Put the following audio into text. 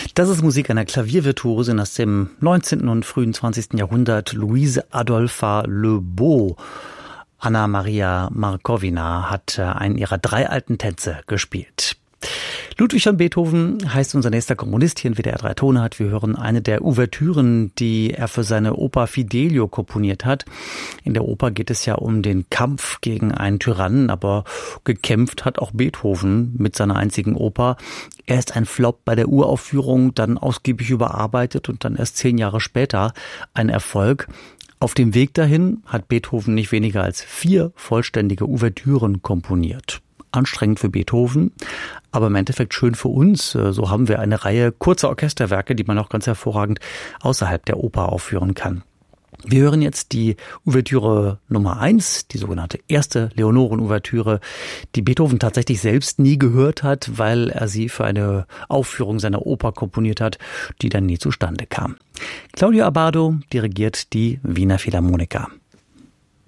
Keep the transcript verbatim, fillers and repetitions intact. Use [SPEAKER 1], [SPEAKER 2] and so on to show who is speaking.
[SPEAKER 1] Das ist Musik einer Klaviervirtuosin aus dem neunzehnten und frühen zwanzigsten Jahrhundert, Louise Adolpha Le Beau. Anna Maria Markowina hat einen ihrer drei alten Tänze gespielt. Ludwig van Beethoven heißt unser nächster Komponist hier in W D R drei Tonart. Wir hören eine der Ouvertüren, die er für seine Oper Fidelio komponiert hat. In der Oper geht es ja um den Kampf gegen einen Tyrannen, aber gekämpft hat auch Beethoven mit seiner einzigen Oper. Er ist ein Flop bei der Uraufführung, dann ausgiebig überarbeitet und dann erst zehn Jahre später ein Erfolg. Auf dem Weg dahin hat Beethoven nicht weniger als vier vollständige Ouvertüren komponiert. Anstrengend für Beethoven, aber im Endeffekt schön für uns. So haben wir eine Reihe kurzer Orchesterwerke, die man auch ganz hervorragend außerhalb der Oper aufführen kann. Wir hören jetzt die Ouvertüre Nummer eins, die sogenannte erste Leonoren-Ouvertüre, die Beethoven tatsächlich selbst nie gehört hat, weil er sie für eine Aufführung seiner Oper komponiert hat, die dann nie zustande kam. Claudio Abbado dirigiert die Wiener Philharmoniker.